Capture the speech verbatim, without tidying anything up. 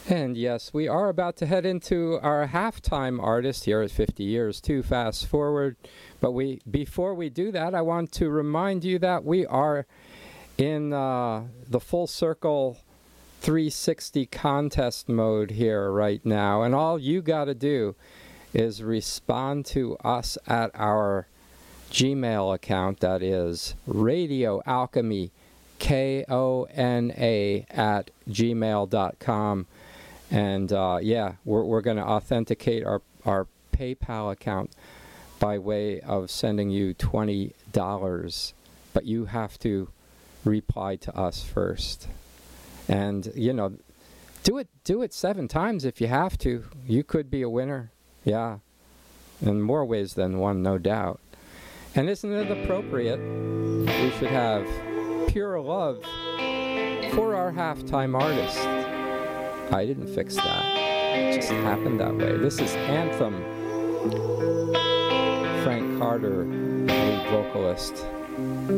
And yes, we are about to head into our halftime artist here at fifty years Too Fast Forward. But we, before we do that, I want to remind you that we are in uh, the Full Circle three sixty contest mode here right now. And all you got to do is respond to us at our Gmail account. That is Radio Alchemy, K O N A, at gmail dot com. And uh, yeah, we're, we're going to authenticate our, our PayPal account by way of sending you twenty dollars. But you have to reply to us first. And, you know, do it, do it seven times if you have to. You could be a winner. Yeah. In more ways than one, no doubt. And isn't it appropriate? We should have pure love for our halftime artist. I didn't fix that. It just happened that way. This is Anthem. Frank Carter, lead vocalist.